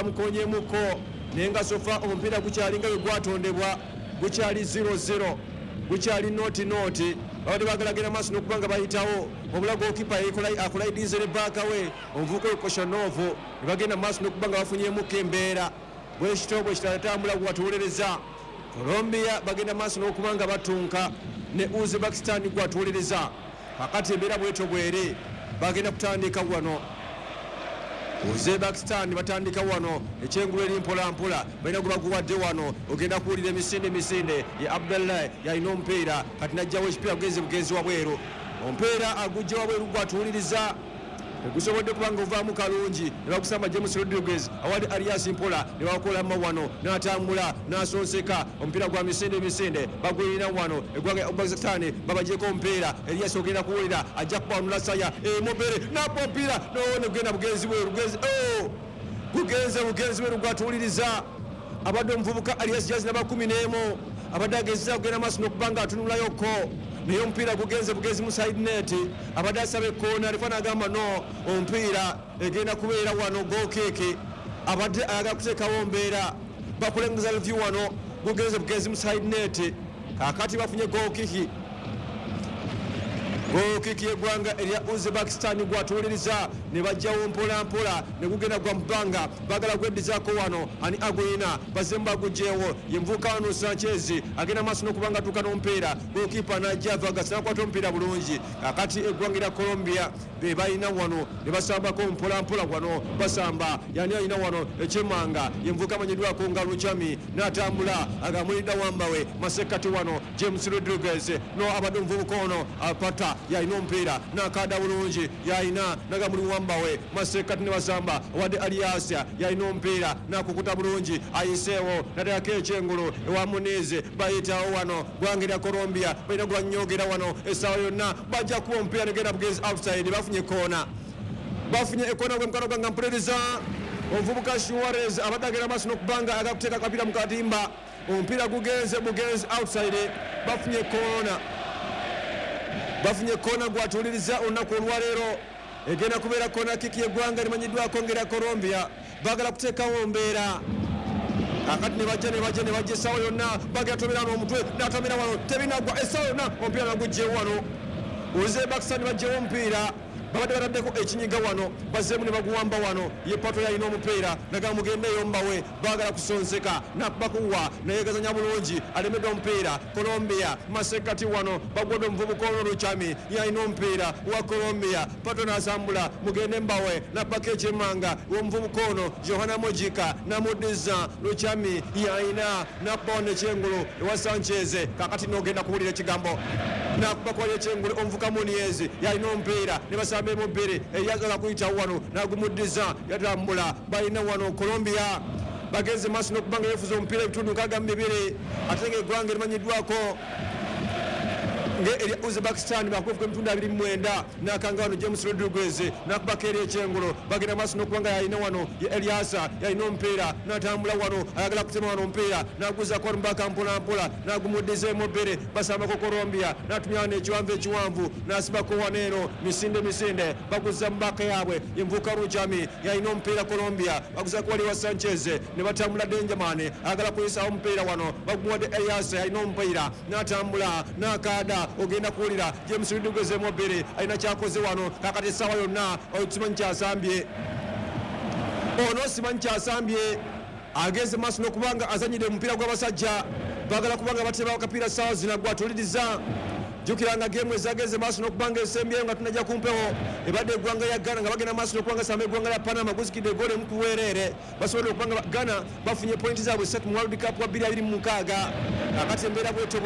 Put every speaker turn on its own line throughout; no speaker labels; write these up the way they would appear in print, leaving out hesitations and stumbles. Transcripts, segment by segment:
bamukonyemuko nenga sofa omupiira gukyalinga bwe gwatondebwa gukyali 0-0 gukyali noti abadde bagalagera maaso n'okubanga bayitawo obulago okipa akolaidize ne baaka we omuvubuka Koshanov ne bagenda maaso n'okubanga bafunyemuko embeera bwekitobwe ekitatambula gwatuwolereza Colombia bagenda maaso n'okubanga batunka ne Uzbekistan gwatuwolereza kakati embeera bweto bwere bagenda kutandika wano Uzbekistan batandika wano ekyengulu eri mpolampola balina gwe baguwadde wano ogenda kuwulira emisinde ya Abdallah yalina omupiira kati najjawo ekipiira bugenzi wabweru omupiira agujja wabweru gwatuwuliriza tegusobodde kubanga ovaamu kalungi ne bagusamba James Rodriguez awali Arias Mpola ne bakolama wano n'atambula n'asonseka omupiira gwa misinde bagulina wano eggwanga ya Uzbekistan babagyeko omupiira Elias ogenda kuwulira ajja kubanula saya Mobere napa omupiira nowone gugenda bugenzi bweru bugenzi bweru gwatuwuliriza abadde omuvubuka Arias Jazz n'aba 11 abadde agezeza kugenda maaso n'okubanga atunulayooko naye omupiira gugenze bugenzi mu side net abadde asaba ekkoona alifana agamba no omupiira egenda kubeera wano gookeke abadde ayagala kuteekawo mbeera bakulengeza review wano gugenze bugenzi mu side net kakati bafunye gookiki yeggwanga erya Uzbekistan gwatuwuliriza ne bajjawo mpolampola ne gugenda gwa mubanga bagala gweddizaako wano ani agwina bazemu bagugjeewo yenvuuka wano Sanchez agenda maaso n'okubanga atuuka n'omupiira gokipa najjava gasinakwata omupiira bulungi kakati eggwanga erya Colombia be balina wano ne basambako mpolampola wano basamba yani alina wano ekyemanga yenvuuka amanyiddwako nga Luchami n'atambula agamulidda wambawe masekati wano James Rodriguez no abadde omuvubuka ono apata yalina omupiira n'akaada bulungi yalina nagamuli wambawe masekati ne basamba wadde Aliasia yalina omupiira n'akukuta bulungi ayiseewo nateekako ekyengulu ewa Munize bayitawo wano gwangerya Colombia balina gwanyogera wano essaawa yonna bajja kuba omupiira negenda bugenzi outside bafunye ekoona gwe mukano gwange mpuliriza omuvubuka Suarez abadde agenda maaso n'okubanga agakuteeka akapiira mu katimba omupiira gugenze bugenzi outside bafunye koona gwatuwuliriza olunaku olwaleero egenda kubeera koona kiki yeggwanga limanyiddwako ngera Colombia bagala kuteekawo mbeera kakati ne bajja essaawa yonna bagenda tomera n'omutwe n'atomera wano tebinagwa essaawa yonna omupiira nagugjewo wano Uzbekistan bajjewo omupiira babadde bataddeko ekinyiga wano bazzeemu ne baguwamba wano ye pato yalina omupiira nagala mugendeeyo mbawe bagala kusonseka nakubakuwa nayegazanya bulungi alemeddwa omupiira Colombia masekati wano bagwadde omuvubuka ono Luchami yalina omupiira wa Colombia pato nasambula mugende mbawe napaka ekyemanga w'omuvubuka ono Johanna Mojica namuddiza Luchami yalina nakubawo ekyengulu ewa Sanchez kakati nogenda kuwulira ekigambo nakubakwala ekyengulu omuvuka Muniez yalina omupiira ne basamba emubiri eyagala kuyitawo wano nagumuddiza yatambula balina wano Colombia bagenze maaso n'okubanga yefuza omupiira ebitundu 62 ate ng'eggwanga erimanyiddwako ng'erya Uzbekistan bakufuka emitundu 29 n'akanga wano James Rodriguez n'akubako eri ekyengulu bagenda maaso n'okubanga yalina wano ye Eliasa yalina omupiira n'atambula wano ayagala kutema wano omupiira n'aguzaako mubaka mpolampola n'agumuddiza emubiri basambako Colombia n'atumya wano ekiwanvu n'asibako wano eno misinde baguzza mubaka yaabwe yenvuuka Luchami yalina omupiira Colombia baguzaako wali wa Sanchez ne batambula Denjaman ayagala kuyisaawo omupiira wano bagumuwadde Eliasa yalina omupiira n'atambula n'akaada ogenda kuwulira James Rodriguez emubiri alina kyakoze wano kakati essaawa yonna simanyi kyasambye ono simanyi kyasambye agenze maaso n'okubanga azanyidde omupiira gw'abasajja bagala kubanga batebawo kapiira ssaawa zina gwatuwuliriza jukiranga gemu ezageze maaso n'okubanga esembyeyo nga tunajja kumpewo ebadde eggwanga ya Ghana nga bagenda maaso n'okubanga samba eggwanga lya Panama guzikidde egoolo emu ku bwereere basobodde okubanga Ghana bafunye pointi zaabwe 3 mu World Cup wa 2026 kakati embeera bwetyo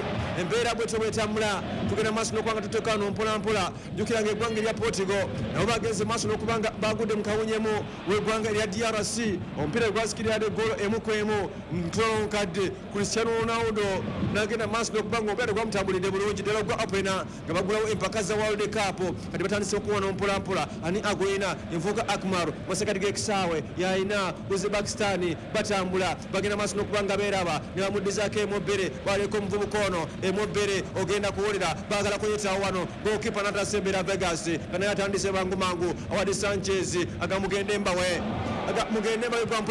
bwetambula tugenda maaso n'okubanga tuteeka wano mpolampola jukiranga eggwanga erya Portugal nabo bagenze maaso n'okubanga bagudde mu kawunyemu w'eggwanga erya DRC omupiira gwazikirira egoolo emu ku emu ntolonkadde Cristiano Ronaldo n'agenda maaso n'okubanga omupiira gwamutambulidde bulungi gwa apena nga bagulawo empaka za World Cup kati batandise okuwona mpolampola ani agwina envuuka Akmar masekati g'ekisaawe yalina Uzbekistan batambula bagenda maaso n'okubanga beeraba ne bamuddizaako emubiri baleko omuvubuka ono emubiri ogenda kuwulira baagala kuyitawo wano gokipa n'atasembera Vegas nga naye atandise mangu awadde Sanchez agamugende mbawe